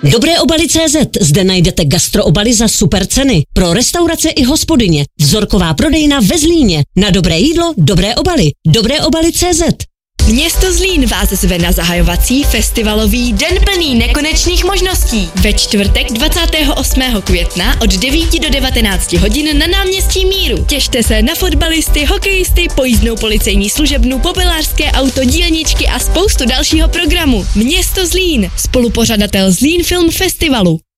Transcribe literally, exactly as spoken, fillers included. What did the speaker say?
Dobré obaly tečka cé zet. Zde najdete gastroobaly za super ceny. Pro restaurace i hospodyně. Vzorková prodejna ve Zlíně. Na dobré jídlo, dobré obaly. Dobré obaly tečka cé zet. Město Zlín vás zve na zahajovací festivalový den plný nekonečných možností. Ve čtvrtek dvacátého osmého května od devíti do devatenácti hodin na náměstí Míru. Těšte se na fotbalisty, hokejisty, pojízdnou policejní služebnu, popelářské auto, dílničky a spoustu dalšího programu. Město Zlín, spolupořadatel Zlín Film Festivalu.